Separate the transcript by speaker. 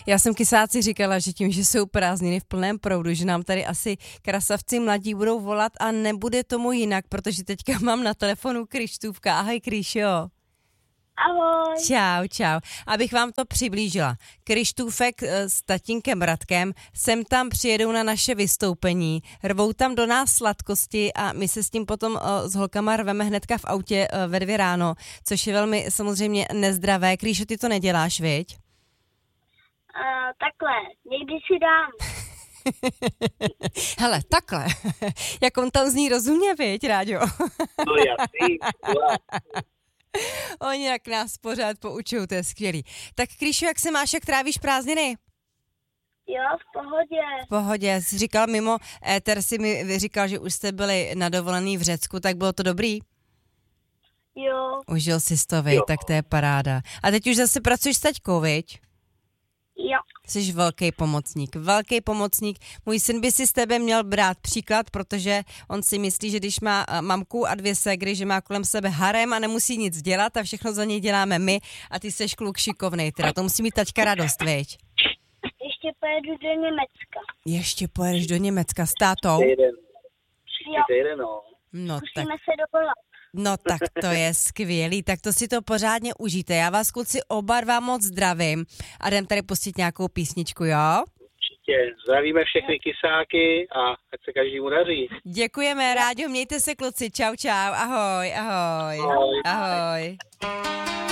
Speaker 1: Já jsem Kysáci říkala, že tím, že jsou prázdniny v plném proudu, že nám tady asi krasavci mladí budou volat a nebude tomu jinak, protože teďka mám na telefonu Krištůvka. Ahoj Krišo.
Speaker 2: Ahoj.
Speaker 1: Čau. Abych vám to přiblížila. Krištůfek s tatínkem Radkem sem tam přijedou na naše vystoupení, rvou tam do nás sladkosti a my se s tím potom s holkama rveme hnedka v autě ve 2 ráno, což je velmi samozřejmě nezdravé. Krišo, ty to neděláš, viď?
Speaker 2: Takhle, někdy si dám.
Speaker 1: Hele, takhle. Jak on tam zní rozumně, viď, Ráďo?
Speaker 3: No jasný.
Speaker 1: Oni jak nás pořád poučují, to je skvělý. Tak Krišo, jak se máš, jak trávíš prázdniny?
Speaker 2: Jo, v pohodě.
Speaker 1: V pohodě. Jsi říkal mimo éter, si mi říkal, že už jste byli na dovolený v Řecku, tak bylo to dobrý?
Speaker 2: Jo.
Speaker 1: Užil jsi to, viď? Tak to je paráda. A teď už zase pracuješ s taťkou, viď?
Speaker 2: Jo.
Speaker 1: Jsi velký pomocník. Můj syn by si z tebe měl brát příklad, protože on si myslí, že když má mamku a 2 ségry, že má kolem sebe harem a nemusí nic dělat a všechno za něj děláme my a ty seš kluk šikovnej, teda to musí mít taťka radost, viď?
Speaker 2: Ještě pojedu do Německa.
Speaker 1: Ještě pojedeš do Německa s tátou?
Speaker 2: Jo.
Speaker 1: No tak.
Speaker 2: Musíme se dovolat.
Speaker 1: No tak to je skvělý, tak to si to pořádně užijte. Já vás kluci oba 2 moc zdravím a jdem tady pustit nějakou písničku, jo?
Speaker 3: Určitě. Zdravíme všechny Kysáky a ať se každému daří.
Speaker 1: Děkujeme, Ráďo, mějte se kluci, čau, ahoj.
Speaker 3: Ahoj.
Speaker 1: Ahoj.